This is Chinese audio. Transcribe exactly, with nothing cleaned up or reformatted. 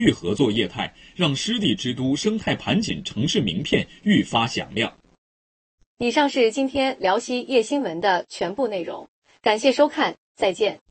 域合作业态，让湿地之都生态盘锦城市名片愈发响亮。 以上是今天辽西夜新闻的全部内容，感谢收看，再见。